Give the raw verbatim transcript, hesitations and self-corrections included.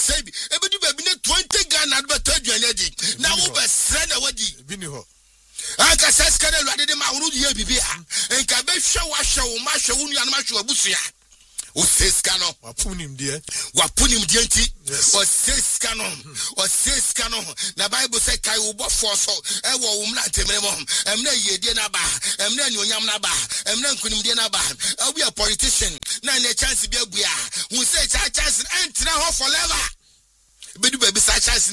sebi ebedu baby ne twenty Ghana be tadwane di na wo be sre na wadi bi ni ho aka saska na luade de ma hunu ye bibia enka be hwe wa hwe wo ma hwe wo nua na ma hwe abusua o seska no wapunim de wapunim de nti o seska no o seska no na Bible say kai wo bofo so e wo wo mna temere mo emna yedie na ba emna ni onyam na ba emna nkunim de na ba e be a politician na na chance bi abua hu say chance entra ho forever bedu baby sa chance